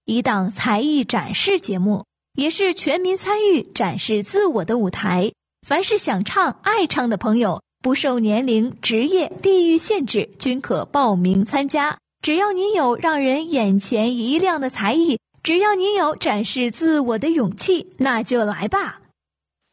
一档才艺展示节目，也是全民参与展示自我的舞台。凡是想唱、爱唱的朋友，不受年龄、职业、地域限制，均可报名参加。只要你有让人眼前一亮的才艺，只要你有展示自我的勇气，那就来吧。